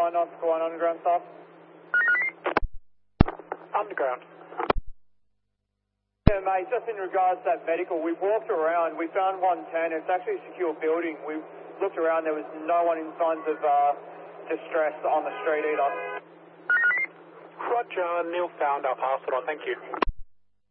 not Squad 1 underground staff. Underground. Yeah, mate, just in regards to that medical, we walked around, we found 110, it's actually a secure building. We looked around, there was no one in signs of distress on the street either. Roger, Neil found our hospital, thank you.